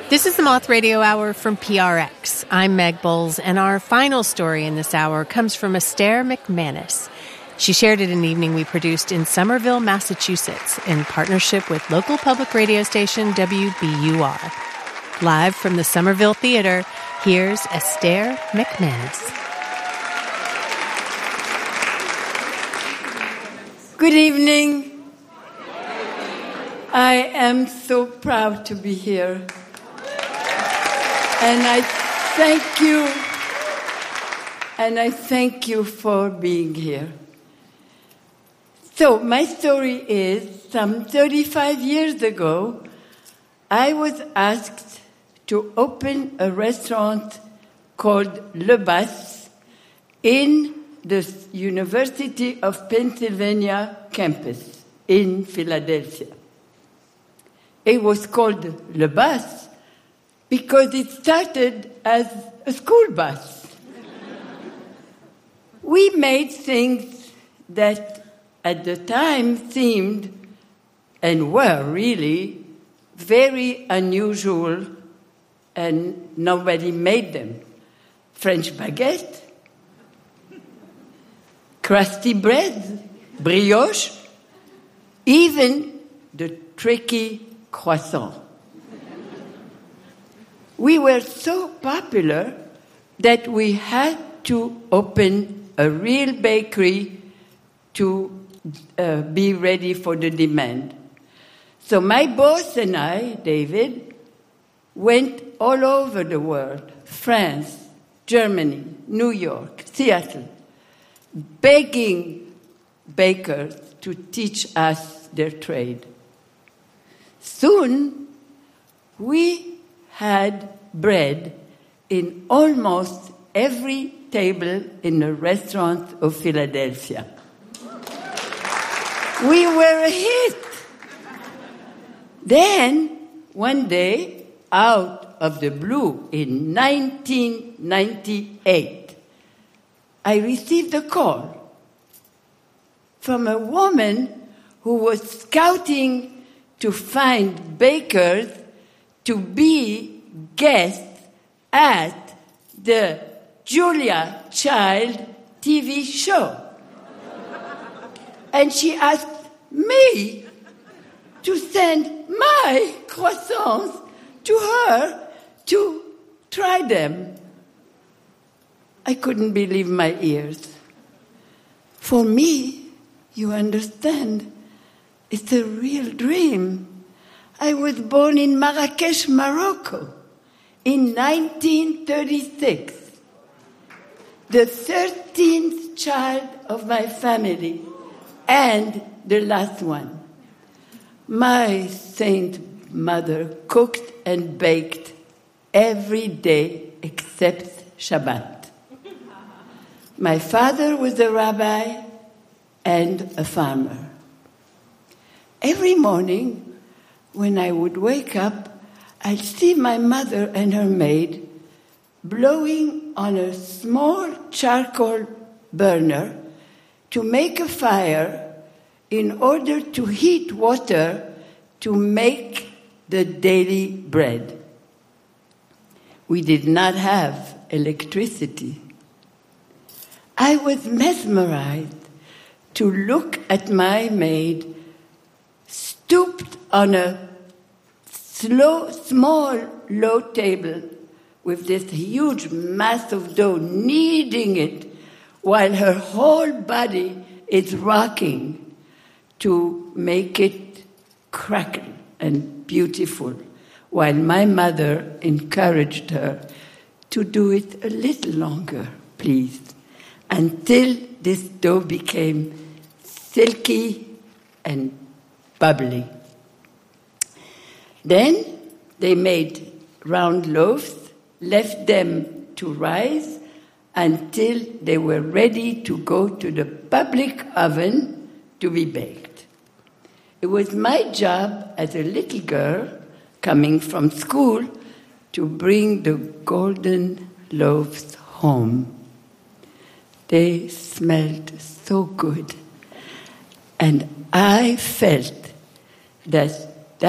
This is the Moth Radio Hour from PRX. I'm Meg Bowles, and our final story in this hour comes from Esther McManus. She shared it in an evening we produced in Somerville, Massachusetts, in partnership with local public radio station WBUR. Live from the Somerville Theater, here's Esther McManus. Good evening. I am so proud to be here. And I thank you for being here. So my story is, some 35 years ago, I was asked to open a restaurant called Le Bas in the University of Pennsylvania campus in Philadelphia. It was called Le Bas because it started as a school bus. We made things that at the time seemed and were really very unusual, and nobody made them. French baguette, crusty bread, brioche, even the tricky croissant. We were so popular that we had to open a real bakery to be ready for the demand. So my boss and I, David, went all over the world, France, Germany, New York, Seattle, begging bakers to teach us their trade. Soon, we had bread in almost every table in the restaurant of Philadelphia. We were a hit. Then, one day, out of the blue, in 1998, I received a call from a woman who was scouting to find bakers to be guests at the Julia Child TV show. And she asked me to send my croissants to her to try them. I couldn't believe my ears. For me, you understand, it's a real dream. I was born in Marrakesh, Morocco, in 1936. The 13th child of my family, and the last one. My saint mother cooked and baked every day except Shabbat. My father was a rabbi and a farmer. Every morning, when I would wake up, I'd see my mother and her maid blowing on a small charcoal burner to make a fire in order to heat water to make the daily bread. We did not have electricity. I was mesmerized to look at my maid stooped on a small, low table with this huge mass of dough, kneading it while her whole body is rocking to make it crackle and beautiful, while my mother encouraged her to do it a little longer, please, until this dough became silky and bubbly. Then they made round loaves, left them to rise until they were ready to go to the public oven to be baked. It was my job as a little girl coming from school to bring the golden loaves home. They smelled so good, and I felt that